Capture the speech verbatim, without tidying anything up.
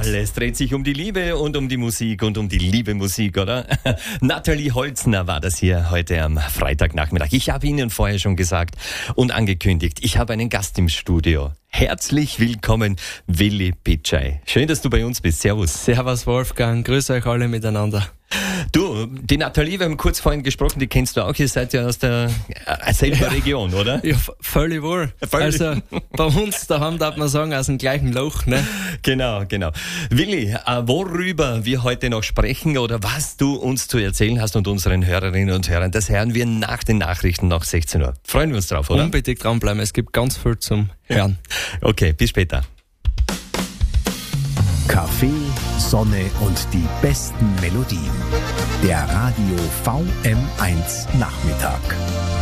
Alles dreht sich um die Liebe und um die Musik und um die liebe Musik, oder? Nathalie Holzner war das hier heute am Freitagnachmittag. Ich habe Ihnen vorher schon gesagt und angekündigt, ich habe einen Gast im Studio. Herzlich willkommen, Willi Bitschei. Schön, dass du bei uns bist. Servus. Servus Wolfgang, grüße euch alle miteinander. Du, die Nathalie, wir haben kurz vorhin gesprochen, die kennst du auch, ihr seid ja aus der äh, selben ja. Region, oder? Ja, völlig wohl. Völlig. Also bei uns daheim darf man sagen, aus dem gleichen Loch, ne? Genau, genau. Willi, äh, worüber wir heute noch sprechen oder was du uns zu erzählen hast und unseren Hörerinnen und Hörern, das hören wir nach den Nachrichten nach sechzehn Uhr. Freuen wir uns drauf, oder? Unbedingt dranbleiben, es gibt ganz viel zum Hören. Okay, bis später. Kaffee, Sonne und die besten Melodien. Der Radio V M eins Nachmittag.